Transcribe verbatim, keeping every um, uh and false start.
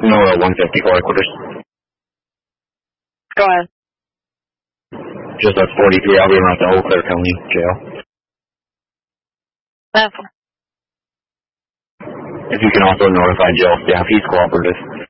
No, uh, one fifty-four headquarters. Go ahead. Just at forty-three, I'll be around the Eau Claire County Jail. That's If you can also notify jail staff, he's cooperative.